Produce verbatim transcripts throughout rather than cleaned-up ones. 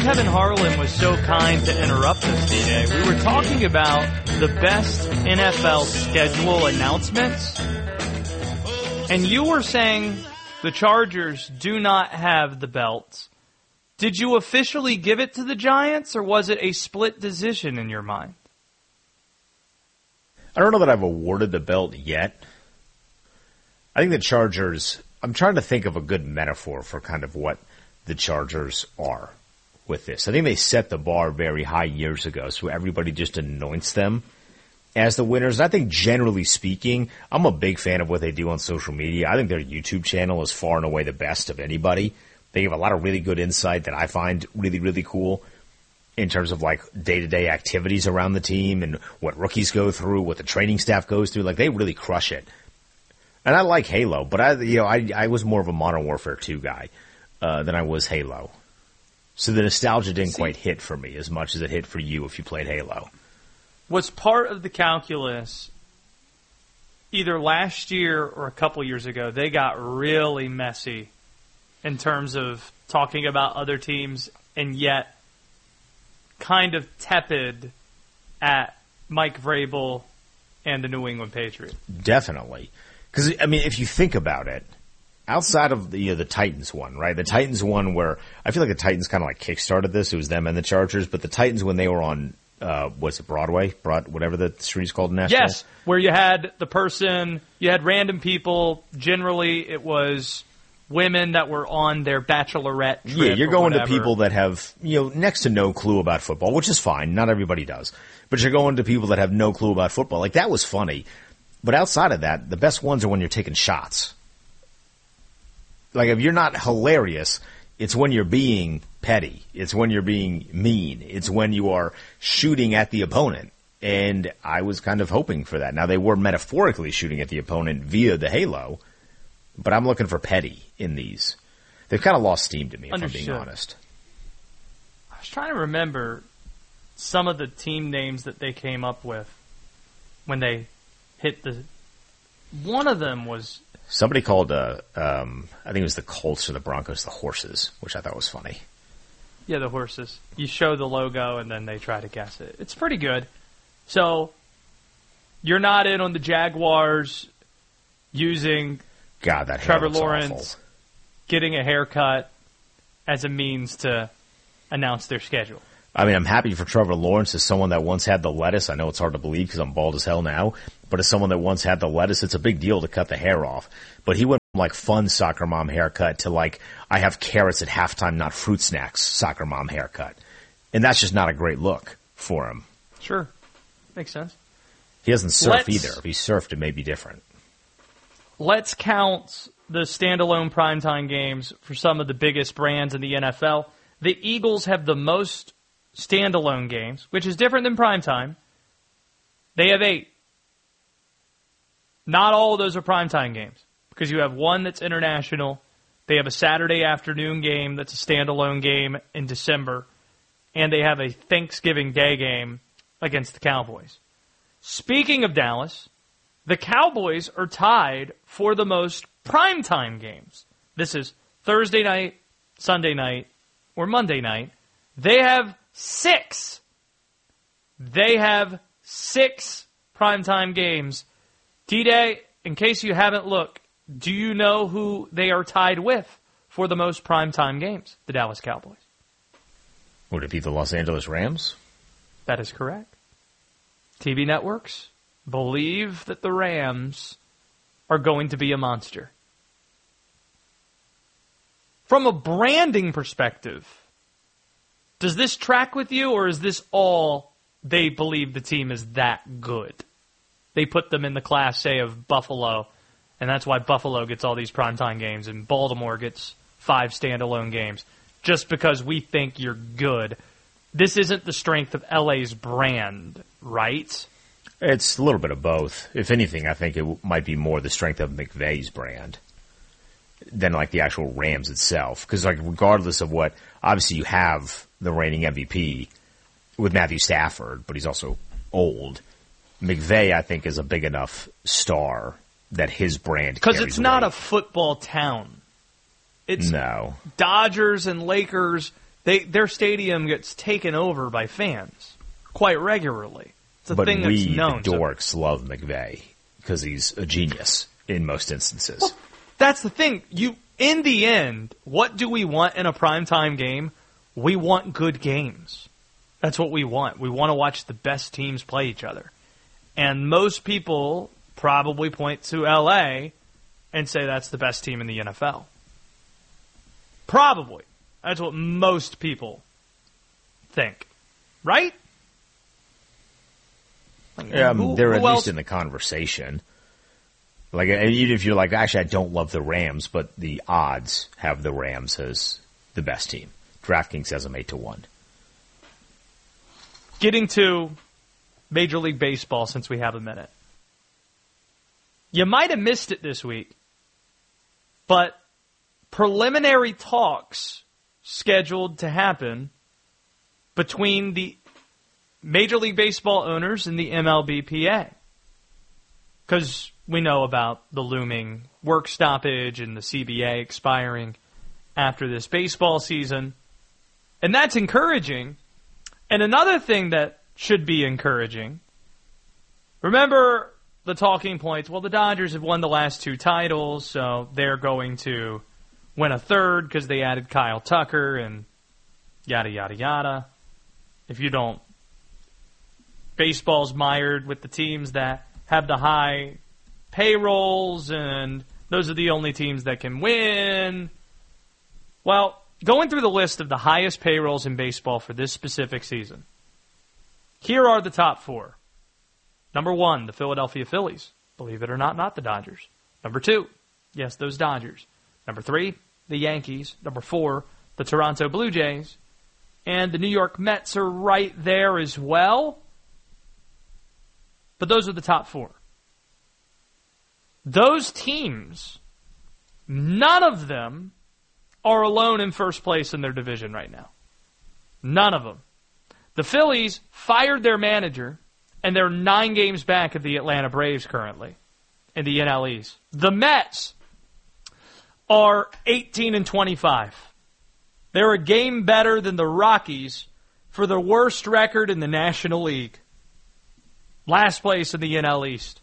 Kevin Harlan was so kind to interrupt us today. We were talking about the best N F L schedule announcements, and you were saying the Chargers do not have the belts. Did you officially give it to the Giants, or was it a split decision in your mind? I don't know that I've awarded the belt yet. I think the Chargers, I'm trying to think of a good metaphor for kind of what the Chargers are with this. I think they set the bar very high years ago, so everybody just anoints them as the winners. And I think generally speaking, I'm a big fan of what they do on social media. I think their YouTube channel is far and away the best of anybody. They give a lot of really good insight that I find really, really cool in terms of like day-to-day activities around the team and what rookies go through, what the training staff goes through. Like, they really crush it. And I like Halo, but I, you know, I, I was more of a Modern Warfare two guy uh, than I was Halo. So the nostalgia didn't See, quite hit for me as much as it hit for you if you played Halo. Was part of the calculus either last year or a couple years ago, they got really messy in terms of talking about other teams and yet kind of tepid at Mike Vrabel and the New England Patriots? Definitely. Because, I mean, if you think about it, outside of the, you know, the Titans one, right? The Titans one where I feel like the Titans kind of like kickstarted this. It was them and the Chargers. But the Titans, when they were on, uh, what's it, Broadway? Broad, whatever the street's called in Nashville? Yes, where you had the person, you had random people. Generally, it was women that were on their bachelorette trip. Yeah, you're going whatever. to people that have, you know, next to no clue about football, which is fine. Not everybody does. But you're going to people that have no clue about football. Like, that was funny. But outside of that, the best ones are when you're taking shots. Like, if you're not hilarious, it's when you're being petty. It's when you're being mean. It's when you are shooting at the opponent. And I was kind of hoping for that. Now, they were metaphorically shooting at the opponent via the halo, but I'm looking for petty in these. They've kind of lost steam to me, if Understood. I'm being honest. I was trying to remember some of the team names that they came up with when they hit the... One of them was... Somebody called, uh, um, I think it was the Colts or the Broncos, the Horses, which I thought was funny. Yeah, the Horses. You show the logo and then they try to guess it. It's pretty good. So, you're not in on the Jaguars using God, that Trevor looks Lawrence awful. Getting a haircut as a means to announce their schedule. I mean, I'm happy for Trevor Lawrence as someone that once had the lettuce. I know it's hard to believe because I'm bald as hell now, but as someone that once had the lettuce, it's a big deal to cut the hair off. But he went from like fun soccer mom haircut to like, I have carrots at halftime, not fruit snacks soccer mom haircut. And that's just not a great look for him. Sure. Makes sense. He doesn't surf Let's, either. If he surfed, it may be different. Let's count the standalone primetime games for some of the biggest brands in the N F L. The Eagles have the most standalone games, which is different than primetime. They have eight. Not all of those are primetime games because you have one that's international. They have a Saturday afternoon game that's a standalone game in December. And they have a Thanksgiving Day game against the Cowboys. Speaking of Dallas, the Cowboys are tied for the most primetime games. This is Thursday night, Sunday night, or Monday night. They have six. They have six primetime games. T-Day, in case you haven't looked, do you know who they are tied with for the most primetime games? The Dallas Cowboys. Would it be the Los Angeles Rams? That is correct. T V networks believe that the Rams are going to be a monster. From a branding perspective, does this track with you, or is this all they believe the team is that good? They put them in the Class A of Buffalo, and that's why Buffalo gets all these primetime games, and Baltimore gets five standalone games, just because we think you're good. This isn't the strength of L A's brand, right? It's a little bit of both. If anything, I think it might be more the strength of McVay's brand than like the actual Rams itself. Because like regardless of what, obviously you have the reigning M V P with Matthew Stafford, but he's also old. McVay, I think, is a big enough star that his brand because it's not weight. a football town. It's no Dodgers and Lakers They their stadium gets taken over by fans quite regularly. It's a but thing we, that's known. the dorks, to, love McVay because he's a genius in most instances. Well, that's the thing. You, in the end, what do we want in a primetime game? We want good games. That's what we want. We want to watch the best teams play each other. And most people probably point to L A and say that's the best team in the N F L. Probably. That's what most people think. Right? Yeah, um, who, they're who at else? least in the conversation. Like, even if you're like, actually, I don't love the Rams, but the odds have the Rams as the best team. DraftKings has them eight to one. Getting to Major League Baseball, since we have a minute. You might have missed it this week, but preliminary talks scheduled to happen between the Major League Baseball owners and the M L B P A. Because we know about the looming work stoppage and the C B A expiring after this baseball season. And that's encouraging. And another thing that should be encouraging, remember the talking points, well, the Dodgers have won the last two titles, so they're going to win a third because they added Kyle Tucker and yada, yada, yada. If you don't, baseball's mired with the teams that have the high payrolls, and those are the only teams that can win. Well, going through the list of the highest payrolls in baseball for this specific season, here are the top four. Number one, the Philadelphia Phillies. Believe it or not, not the Dodgers. Number two, yes, those Dodgers. Number three, the Yankees. Number four, the Toronto Blue Jays. And the New York Mets are right there as well. But those are the top four. Those teams, none of them are alone in first place in their division right now. None of them. The Phillies fired their manager, and they're nine games back of the Atlanta Braves currently in the N L East. The Mets are eighteen and twenty-five. They're a game better than the Rockies for the worst record in the National League. Last place in the N L East.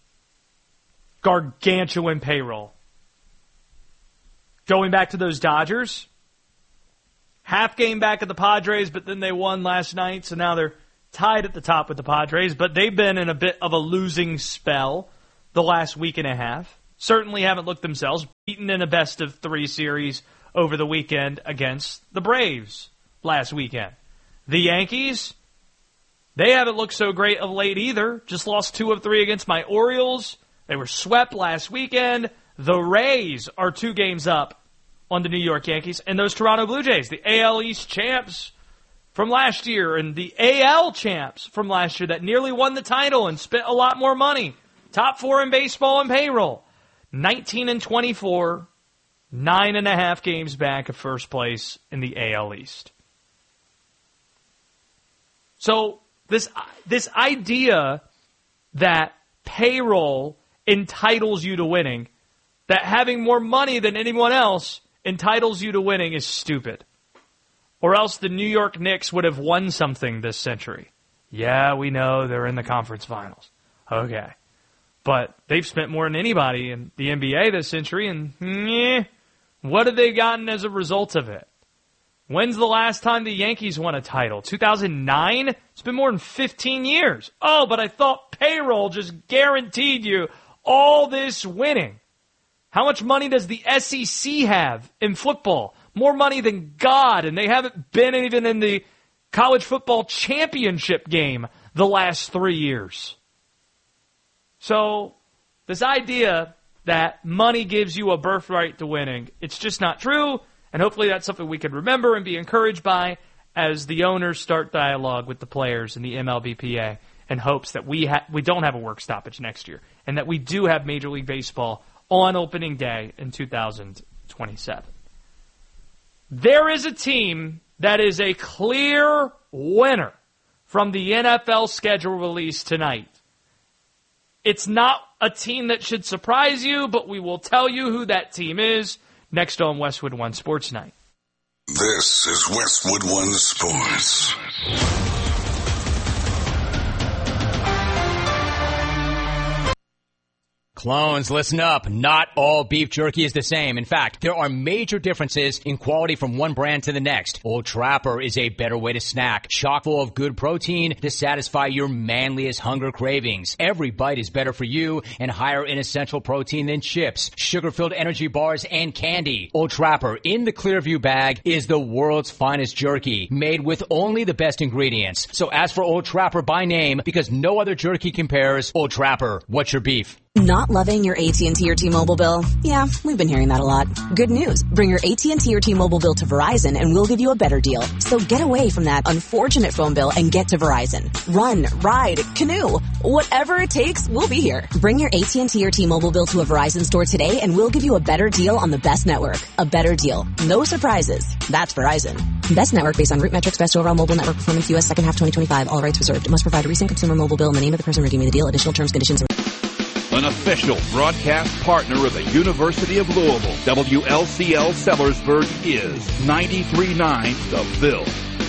Gargantuan payroll. Going back to those Dodgers, half game back at the Padres, but then they won last night, so now they're tied at the top with the Padres, but they've been in a bit of a losing spell the last week and a half. Certainly haven't looked themselves, beaten in a best of three series over the weekend against the Braves last weekend. The Yankees, they haven't looked so great of late either. Just lost two of three against my Orioles. They were swept last weekend. The Rays are two games up on the New York Yankees. And those Toronto Blue Jays, the A L East champs from last year and the A L champs from last year that nearly won the title and spent a lot more money. Top four in baseball and payroll. nineteen and twenty-four, nine and a half games back of first place in the A L East. So this this idea that payroll entitles you to winning, that having more money than anyone else entitles you to winning is stupid. Or else the New York Knicks would have won something this century. Yeah, we know they're in the conference finals. Okay. But they've spent more than anybody in the N B A this century, and meh, what have they gotten as a result of it? When's the last time the Yankees won a title? two thousand nine? It's been more than fifteen years. Oh, but I thought payroll just guaranteed you all this winning. How much money does the S E C have in football? More money than God, and they haven't been even in the college football championship game the last three years. So this idea that money gives you a birthright to winning, it's just not true, and hopefully that's something we can remember and be encouraged by as the owners start dialogue with the players in the M L B P A in hopes that we ha- we don't have a work stoppage next year and that we do have Major League Baseball on opening day in two thousand twenty-seven. There is a team that is a clear winner from the N F L schedule release tonight. It's not a team that should surprise you, but we will tell you who that team is next on Westwood One Sports Night. This is Westwood One Sports. Clones, listen up. Not all beef jerky is the same. In fact, there are major differences in quality from one brand to the next. Old Trapper is a better way to snack, chock full of good protein to satisfy your manliest hunger cravings. Every bite is better for you and higher in essential protein than chips, sugar-filled energy bars, and candy. Old Trapper in the Clearview bag is the world's finest jerky, made with only the best ingredients. So ask for Old Trapper by name because no other jerky compares. Old Trapper, what's your beef? Not loving your A T and T or T-Mobile bill? Yeah, we've been hearing that a lot. Good news. Bring your A T and T or T-Mobile bill to Verizon and we'll give you a better deal. So get away from that unfortunate phone bill and get to Verizon. Run, ride, canoe. Whatever it takes, we'll be here. Bring your A T and T or T-Mobile bill to a Verizon store today and we'll give you a better deal on the best network. A better deal. No surprises. That's Verizon. Best network based on root metrics, best overall mobile network performance, U S second half twenty twenty-five. All rights reserved. Must provide a recent consumer mobile bill and the name of the person redeeming the deal. Additional terms, conditions. An official broadcast partner of the University of Louisville, W L C L Sellersburg is ninety-three point nine The Ville.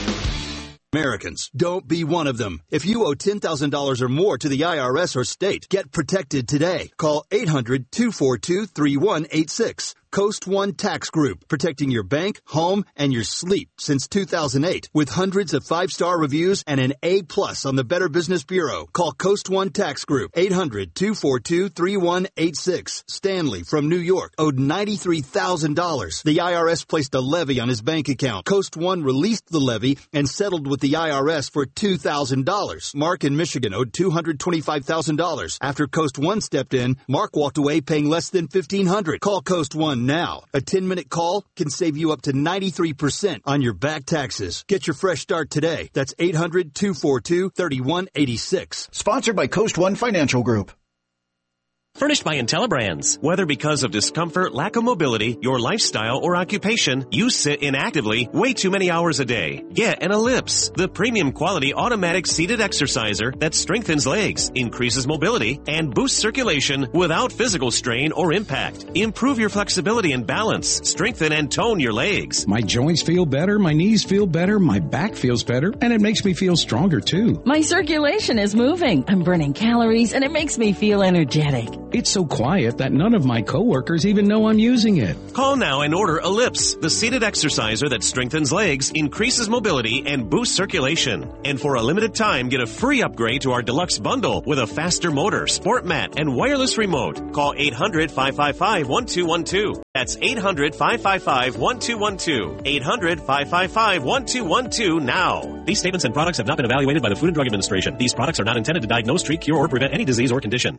Americans, don't be one of them. If you owe ten thousand dollars or more to the I R S or state, get protected today. Call eight hundred, two four two, three one eight six. Coast One Tax Group, protecting your bank, home, and your sleep since two thousand eight. With hundreds of five-star reviews and an A plus on the Better Business Bureau. Call Coast One Tax Group, eight hundred, two four two, three one eight six. Stanley from New York owed ninety-three thousand dollars. The I R S placed a levy on his bank account. Coast One released the levy and settled with the I R S for two thousand dollars. Mark in Michigan owed two hundred twenty-five thousand dollars. After Coast One stepped in, Mark walked away paying less than fifteen hundred dollars. Call Coast One now. A ten-minute call can save you up to ninety-three percent on your back taxes. Get your fresh start today. That's eight hundred, two four two, three one eight six. Sponsored by Coast One Financial Group. Furnished by IntelliBrands. Whether because of discomfort, lack of mobility, your lifestyle, or occupation, you sit inactively way too many hours a day. Get an Ellipse, the premium quality automatic seated exerciser that strengthens legs, increases mobility, and boosts circulation without physical strain or impact. Improve your flexibility and balance. Strengthen and tone your legs. My joints feel better, my knees feel better, my back feels better, and it makes me feel stronger too. My circulation is moving. I'm burning calories, and it makes me feel energetic. It's so quiet that none of my coworkers even know I'm using it. Call now and order Ellipse, the seated exerciser that strengthens legs, increases mobility, and boosts circulation. And for a limited time, get a free upgrade to our deluxe bundle with a faster motor, sport mat, and wireless remote. Call eight hundred, five five five, one two one two. That's eight hundred, five five five, one two one two. eight hundred, five five five, one two one two now. These statements and products have not been evaluated by the Food and Drug Administration. These products are not intended to diagnose, treat, cure, or prevent any disease or condition.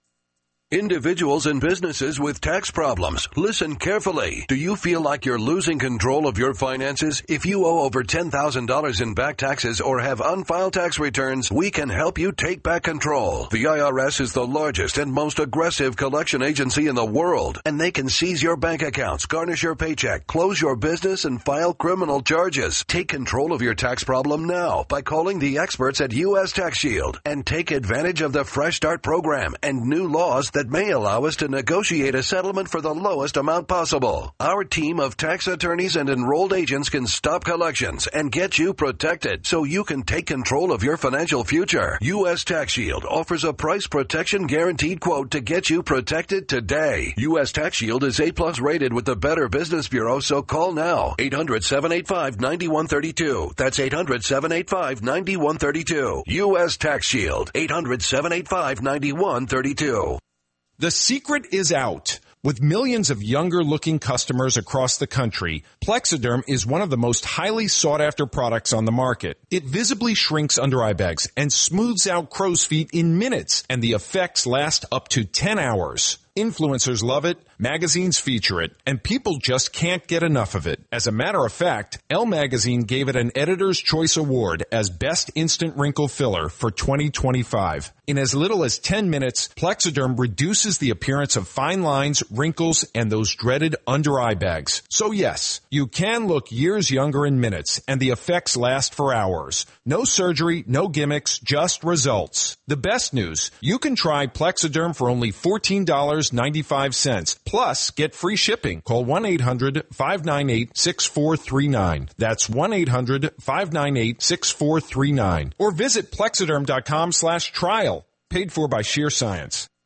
Individuals and businesses with tax problems, listen carefully. Do you feel like you're losing control of your finances? If you owe over ten thousand dollars in back taxes or have unfiled tax returns, we can help you take back control. The I R S is the largest and most aggressive collection agency in the world, and they can seize your bank accounts, garnish your paycheck, close your business, and file criminal charges. Take control of your tax problem now by calling the experts at U S Tax Shield and take advantage of the Fresh Start program and new laws that may allow us to negotiate a settlement for the lowest amount possible. Our team of tax attorneys and enrolled agents can stop collections and get you protected so you can take control of your financial future. U S Tax Shield offers a price protection guaranteed quote to get you protected today. U S Tax Shield is A plus rated with the Better Business Bureau, so call now. eight hundred, seven eight five, nine one three two. That's eight hundred, seven eight five, nine one three two. U S Tax Shield. eight hundred, seven eight five, nine one three two. The secret is out. With millions of younger-looking customers across the country, Plexiderm is one of the most highly sought-after products on the market. It visibly shrinks under-eye bags and smooths out crow's feet in minutes, and the effects last up to ten hours. Influencers love it, magazines feature it, and people just can't get enough of it. As a matter of fact, Elle Magazine gave it an Editor's Choice Award as Best Instant Wrinkle Filler for twenty twenty-five. In as little as ten minutes, Plexiderm reduces the appearance of fine lines, wrinkles, and those dreaded under-eye bags. So yes, you can look years younger in minutes, and the effects last for hours. No surgery, no gimmicks, just results. The best news, you can try Plexiderm for only fourteen dollars and ninety-five cents, Plus, get free shipping. Call one eight hundred five nine eight six four three nine. That's one eight hundred five nine eight six four three nine. Or visit Plexiderm dot com slash trial. Paid for by Sheer Science.